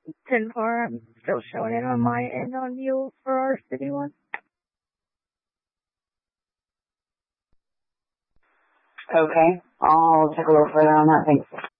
10-4, I'm still showing it on my end on you for our city one. Okay, I'll take a look further on that. Thanks.